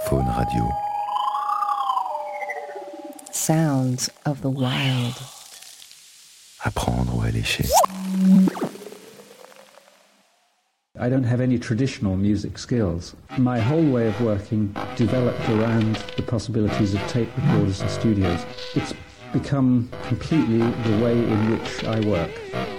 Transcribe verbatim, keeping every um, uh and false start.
Faune Radio. Sounds of the wild. Apprendre ou allécher. I don't have any traditional music skills. My whole way of working developed around the possibilities of tape recorders and studios. It's become completely the way in which I work.